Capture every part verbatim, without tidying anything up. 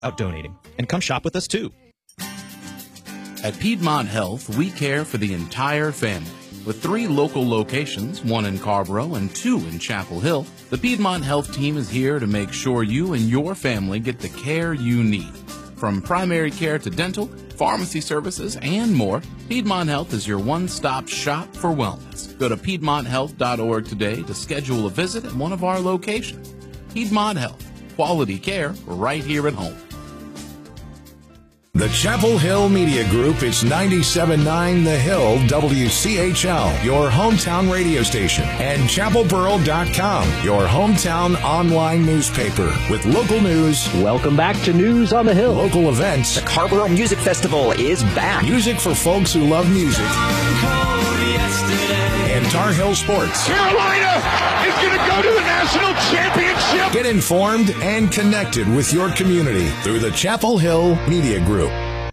out donating. And come shop with us, too. At Piedmont Health, we care for the entire family. With three local locations, one in Carrboro and two in Chapel Hill, the Piedmont Health team is here to make sure you and your family get the care you need. From primary care to dental, pharmacy services, and more, Piedmont Health is your one-stop shop for wellness. Go to piedmont health dot org today to schedule a visit at one of our locations. Piedmont Health, quality care right here at home. The Chapel Hill Media Group is ninety-seven point nine The Hill W C H L, your hometown radio station, and chapel borough dot com, your hometown online newspaper, with local news. Welcome back to News on the Hill. Local events. The Carrboro Music Festival is back. Music for folks who love music. And Tar Heel sports. Carolina is going to go to the national championship. Get informed and connected with your community through the Chapel Hill Media Group.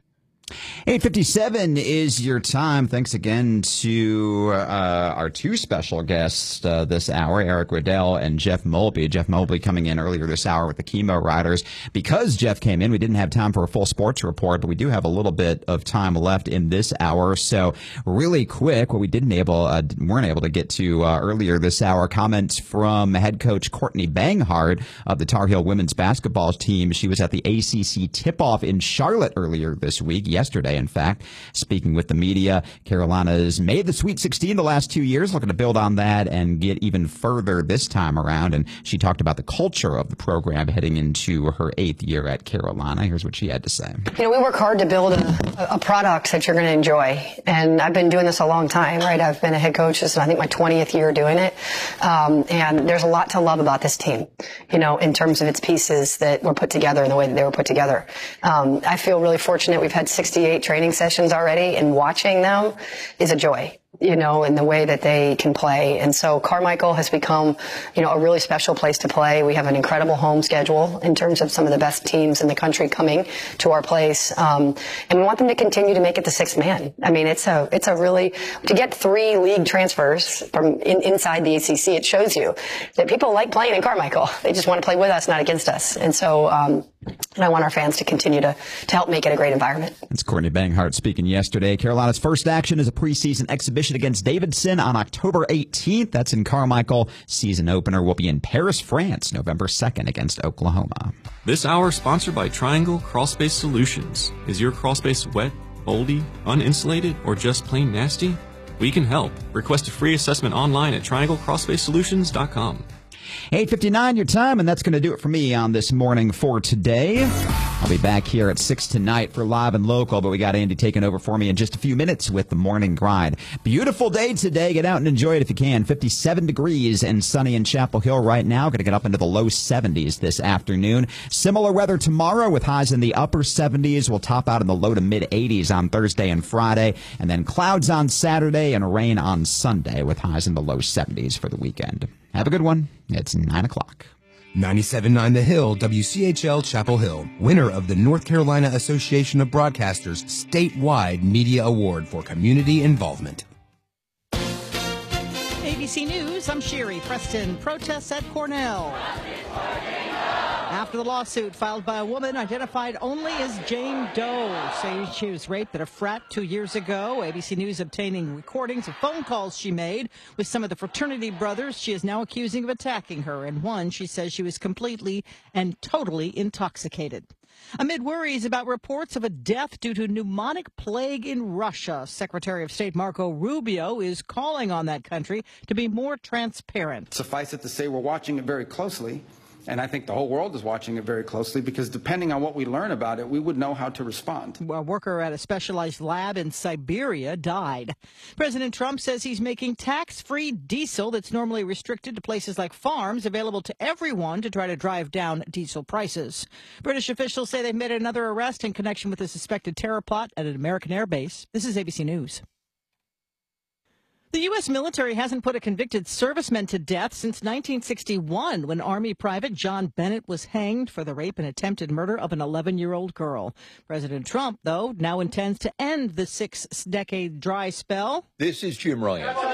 eight fifty-seven is your time. Thanks again to uh, our two special guests uh, this hour, Eric Riddell and Jeff Mulby. Jeff Mulby coming in earlier this hour with the Chemo Riders. Because Jeff came in, we didn't have time for a full sports report, but we do have a little bit of time left in this hour. So really quick, what we didn't able, uh, weren't able to get to uh, earlier this hour, comments from head coach Courtney Banghart of the Tar Heel women's basketball team. She was at the A C C tip-off in Charlotte earlier this week, yesterday. In fact, speaking with the media, Carolina's made the Sweet sixteen the last two years, looking to build on that and get even further this time around. And she talked about the culture of the program heading into her eighth year at Carolina. Here's what she had to say. You know, we work hard to build a, a product that you're going to enjoy. And I've been doing this a long time, right? I've been a head coach. This is, I think, my twentieth year doing it. Um, and there's a lot to love about this team, you know, in terms of its pieces that were put together and the way that they were put together. Um, I feel really fortunate. We've had sixty-eight training sessions already, and watching them is a joy, you know, in the way that they can play. And so Carmichael has become, you know, a really special place to play. We have an incredible home schedule in terms of some of the best teams in the country coming to our place. Um, and we want them to continue to make it the sixth man. I mean, it's a, it's a really, to get three league transfers from in, inside the A C C, it shows you that people like playing in Carmichael. They just want to play with us, not against us. And so, um, and I want our fans to continue to, to help make it a great environment. That's Courtney Banghart speaking yesterday. Carolina's first action is a preseason exhibition against Davidson on October eighteenth. That's in Carmichael. Season opener will be in Paris, France, November second against Oklahoma. This hour sponsored by Triangle Crawlspace Solutions. Is your crawlspace wet, moldy, uninsulated, or just plain nasty? We can help. Request a free assessment online at triangle crawlspace solutions dot com. eight fifty-nine your time, and that's going to do it for me on this morning for today. I'll be back here at six tonight for Live and Local, but we got Andy taking over for me in just a few minutes with the morning grind. Beautiful day today. Get out and enjoy it if you can. fifty-seven degrees and sunny in Chapel Hill right now. Going to get up into the low seventies this afternoon. Similar weather tomorrow with highs in the upper seventies. We'll top out in the low to mid eighties on Thursday and Friday. And then clouds on Saturday and rain on Sunday with highs in the low seventies for the weekend. Have a good one. It's nine o'clock. ninety-seven point nine The Hill, W C H L Chapel Hill, winner of the North Carolina Association of Broadcasters statewide media award for community involvement. A B C News, I'm Sherry Preston. Protests at Cornell. After the lawsuit filed by a woman identified only as Jane Doe, saying she was raped at a frat two years ago. A B C News obtaining recordings of phone calls she made with some of the fraternity brothers she is now accusing of attacking her. And one, she says she was completely and totally intoxicated. Amid worries about reports of a death due to pneumonic plague in Russia, Secretary of State Marco Rubio is calling on that country to be more transparent. Suffice it to say, we're watching it very closely. And I think the whole world is watching it very closely because depending on what we learn about it, we would know how to respond. A worker at a specialized lab in Siberia died. President Trump says he's making tax-free diesel that's normally restricted to places like farms available to everyone to try to drive down diesel prices. British officials say they've made another arrest in connection with a suspected terror plot at an American air base. This is A B C News. The U S military hasn't put a convicted serviceman to death since nineteen sixty-one, when Army Private John Bennett was hanged for the rape and attempted murder of an eleven-year-old girl. President Trump, though, now intends to end the six-decade dry spell. This is Jim Ryan.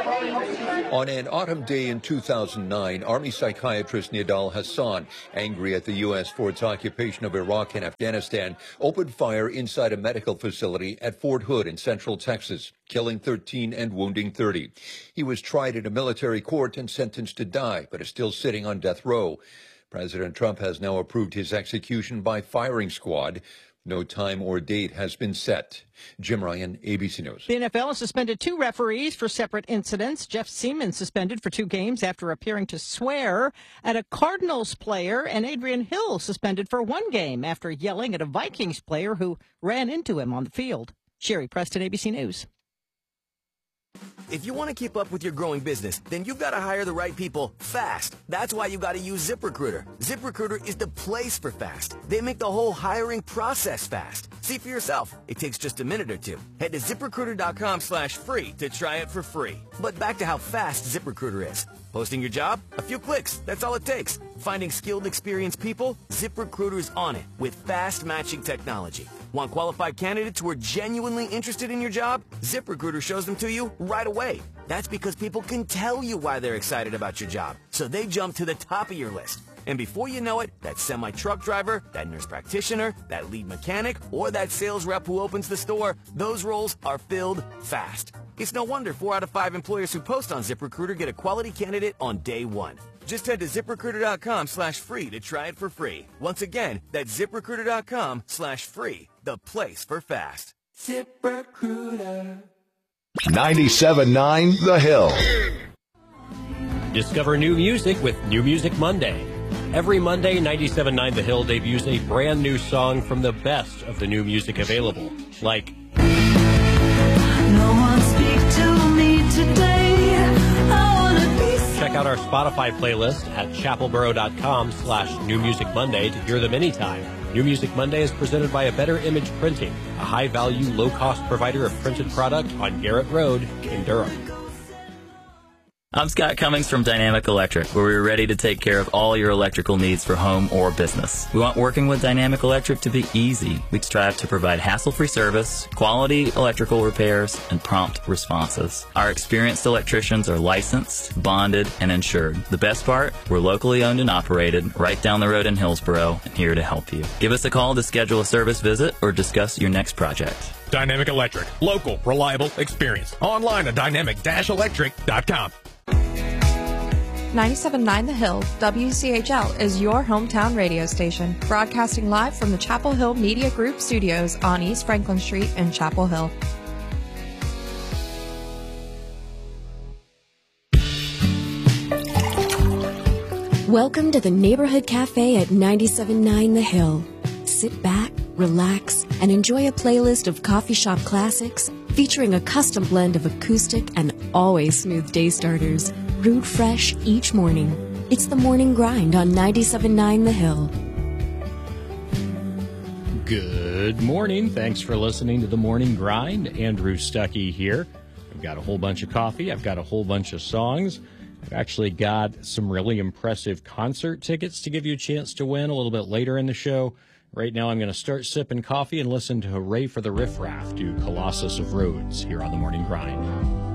On an autumn day in two thousand nine, Army psychiatrist Nidal Hassan, angry at the U S for its occupation of Iraq and Afghanistan, opened fire inside a medical facility at Fort Hood in central Texas, killing thirteen and wounding thirty. He was tried in a military court and sentenced to die, but is still sitting on death row. President Trump has now approved his execution by firing squad. No time or date has been set. Jim Ryan, A B C News. The N F L has suspended two referees for separate incidents. Jeff Seaman suspended for two games after appearing to swear at a Cardinals player, and Adrian Hill suspended for one game after yelling at a Vikings player who ran into him on the field. Sherry Preston, A B C News. If you want to keep up with your growing business, then you've got to hire the right people fast. That's why you got to use ZipRecruiter. ZipRecruiter is the place for fast. They make the whole hiring process fast. See for yourself. It takes just a minute or two. Head to ZipRecruiter.com slash free to try it for free. But back to how fast ZipRecruiter is. Posting your job? A few clicks. That's all it takes. Finding skilled, experienced people? ZipRecruiter's on it with fast matching technology. Want qualified candidates who are genuinely interested in your job? ZipRecruiter shows them to you right away. That's because people can tell you why they're excited about your job, so they jump to the top of your list. And before you know it, that semi-truck driver, that nurse practitioner, that lead mechanic, or that sales rep who opens the store, those roles are filled fast. It's no wonder four out of five employers who post on ZipRecruiter get a quality candidate on day one. Just head to ZipRecruiter.com slash free to try it for free. Once again, that's ZipRecruiter.com slash free, the place for fast. ZipRecruiter. ninety-seven point nine The Hill. Discover new music with New Music Monday. Every Monday, ninety-seven point nine The Hill debuts a brand new song from the best of the new music available, like No one speak to me today. I wanna be. Check out our Spotify playlist at chapelboro.com slash New Music Monday to hear them anytime. New Music Monday is presented by A Better Image Printing, a high-value, low-cost provider of printed product on Garrett Road in Durham. I'm Scott Cummings from Dynamic Electric, where we're ready to take care of all your electrical needs for home or business. We want working with Dynamic Electric to be easy. We strive to provide hassle-free service, quality electrical repairs, and prompt responses. Our experienced electricians are licensed, bonded, and insured. The best part, we're locally owned and operated right down the road in Hillsboro and here to help you. Give us a call to schedule a service visit or discuss your next project. Dynamic Electric. Local, reliable, experienced. Online at dynamic dash electric dot com. ninety-seven point nine The Hill, W C H L, is your hometown radio station, broadcasting live from the Chapel Hill Media Group studios on East Franklin Street in Chapel Hill. Welcome to the Neighborhood Cafe at ninety-seven point nine The Hill. Sit back, relax, and enjoy a playlist of coffee shop classics featuring a custom blend of acoustic and always smooth day starters, brewed fresh each morning. It's the Morning Grind on ninety-seven point nine The Hill. Good morning. Thanks for listening to the Morning Grind. Andrew Stuckey here. I've got a whole bunch of coffee. I've got a whole bunch of songs. I've actually got some really impressive concert tickets to give you a chance to win a little bit later in the show. Right now, I'm going to start sipping coffee and listen to Hooray for the Riff Raff do Colossus of Rhodes here on the Morning Grind.